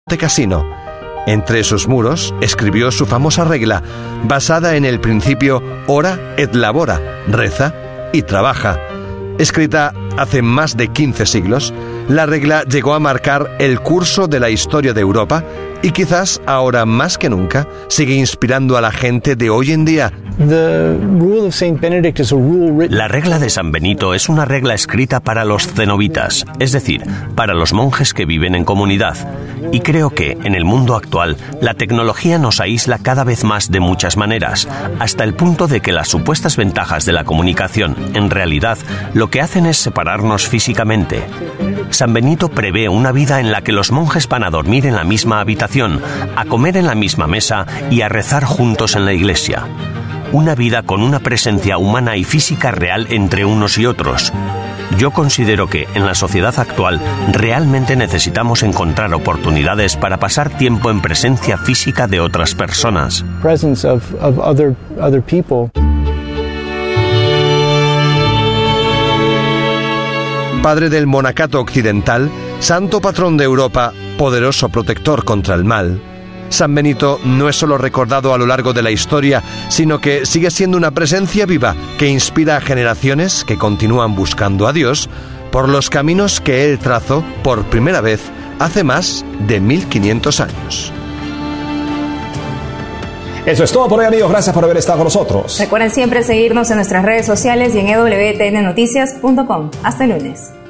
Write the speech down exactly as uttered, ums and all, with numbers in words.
de casino. Entre sus muros escribió su famosa regla, basada en el principio ora et labora, reza y trabaja. Escrita hace más de quince siglos, la regla llegó a marcar el curso de la historia de Europa y quizás ahora más que nunca sigue inspirando a la gente de hoy en día. La regla de San Benito es una regla escrita para los cenobitas, es decir, para los monjes que viven en comunidad. Y creo que, en el mundo actual, la tecnología nos aísla cada vez más de muchas maneras, hasta el punto de que las supuestas ventajas de la comunicación, en realidad, lo que hacen es separarnos físicamente. San Benito prevé una vida en la que los monjes van a dormir en la misma habitación, a comer en la misma mesa y a rezar juntos en la iglesia. Una vida con una presencia humana y física real entre unos y otros. Yo considero que, en la sociedad actual, realmente necesitamos encontrar oportunidades para pasar tiempo en presencia física de otras personas. Presence of, of other, other people. Padre del monacato occidental, santo patrón de Europa, poderoso protector contra el mal, San Benito no es solo recordado a lo largo de la historia, sino que sigue siendo una presencia viva que inspira a generaciones que continúan buscando a Dios por los caminos que él trazó por primera vez hace más de mil quinientos años. Eso es todo por hoy, amigos. Gracias por haber estado con nosotros. Recuerden siempre seguirnos en nuestras redes sociales y en e w t n noticias punto com. Hasta el lunes.